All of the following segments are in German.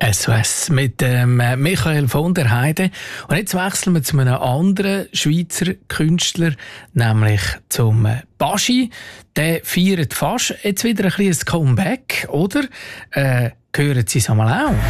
SOS mit Michael von der Heide. Und jetzt wechseln wir zu einem anderen Schweizer Künstler, nämlich zum Baschi. Der feiert fast jetzt wieder ein bisschen ein Comeback, oder? Hören Sie es einmal auch?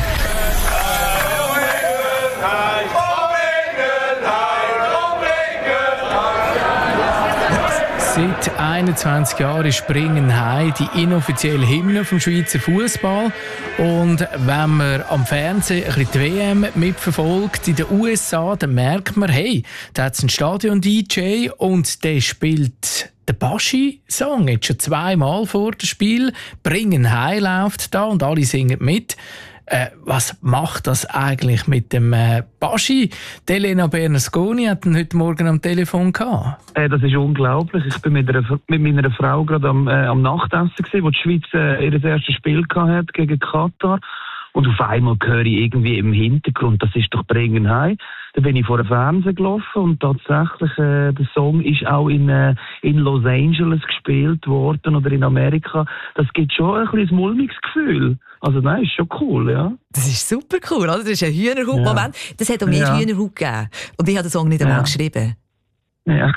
Seit 21 Jahren springen heim die inoffizielle Hymne vom Schweizer Fußball. Und wenn man am Fernsehen ein bisschen die WM mitverfolgt in den USA, dann merkt man, hey, da hat es einen Stadion-DJ und der spielt den Baschi-Song jetzt schon zweimal vor dem Spiel. Bringen heim läuft da und alle singen mit. Was macht das eigentlich mit dem Baschi? Elena Bernasconi hat ihn heute Morgen am Telefon gehabt. Das ist unglaublich. Ich bin mit meiner Frau gerade am Nachtessen gewesen, wo die Schweiz ihr erstes Spiel hatte gegen Katar. Und auf einmal höre ich irgendwie im Hintergrund, das ist doch Bringen heim. Da bin ich vor dem Fernsehen gelaufen und tatsächlich, der Song ist auch in Los Angeles gespielt worden oder in Amerika. Das gibt schon ein bisschen ein mulmiges Gefühl. Also nein, ist schon cool, ja. Das ist super cool, oder? Das ist ein Hühnerhaut-Moment. Ja. Das hat auch mir Hühnerhaut gegeben. Und ich habe den Song nicht einmal geschrieben. Ja.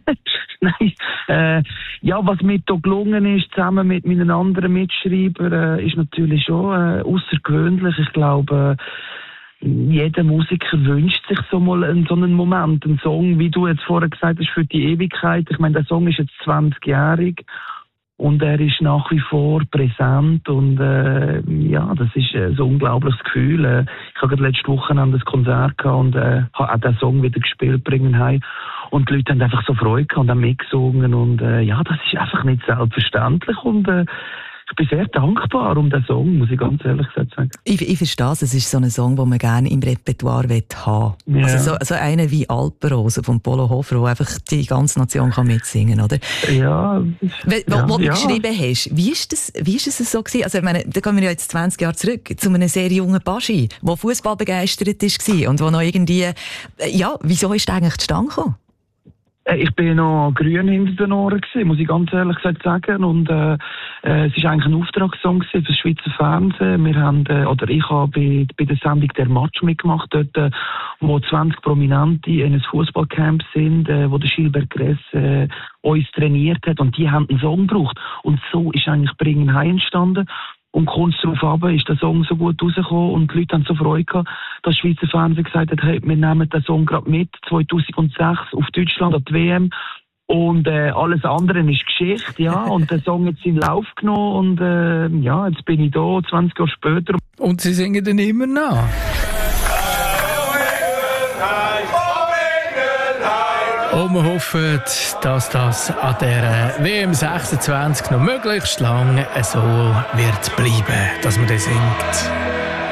Nein. Was mir hier gelungen ist, zusammen mit meinen anderen Mitschreibern, ist natürlich schon außergewöhnlich. Ich glaube, jeder Musiker wünscht sich so einen Moment, einen Song, wie du jetzt vorher gesagt hast, für die Ewigkeit. Ich meine, der Song ist jetzt 20-jährig. Und er ist nach wie vor präsent und das ist ein unglaubliches Gefühl. Ich habe gerade letzte Woche ein Konzert gehabt und habe auch den Song wieder gespielt, Bringen heim. Und die Leute haben einfach so Freude gehabt und haben mitgesungen und das ist einfach nicht selbstverständlich und ich bin sehr dankbar um den Song, muss ich ganz ehrlich sagen. Ich verstehe es. Es ist so ein Song, den man gerne im Repertoire haben will. Ja. Also so einer wie Alpenrose von Polo Hofer, wo einfach die ganze Nation kann mitsingen kann, oder? Ja. Wo du geschrieben hast, wie ist das so gewesen? Also, ich meine, da kommen wir ja jetzt 20 Jahre zurück zu einem sehr jungen Baschi, der Fußball begeistert war und wo noch irgendwie, wieso ist der eigentlich zustande gekommen? Ich bin noch grün hinter den Ohren gewesen, muss ich ganz ehrlich gesagt sagen. Und es ist eigentlich ein Auftragssong für das Schweizer Fernsehen. Ich habe bei der Sendung «Der Match» mitgemacht, dort, wo 20 Prominente in einem Fußballcamp sind, wo der Gilbert Gress uns trainiert hat. Und die haben einen Song gebraucht. Und so ist eigentlich «Bringen heim» entstanden. Und kurz darauf ab ist der Song so gut rausgekommen und die Leute haben so Freude gehabt, dass das Schweizer Fernsehen gesagt hat, hey, wir nehmen den Song gerade mit, 2006 auf Deutschland an die WM. Und alles andere ist Geschichte, ja. Und der Song hat seinen Lauf genommen und jetzt bin ich da, 20 Jahre später. Und Sie singen dann immer nach? Und wir hoffen, dass das an der WM 26 noch möglichst lange so wird bleiben, dass man das singt.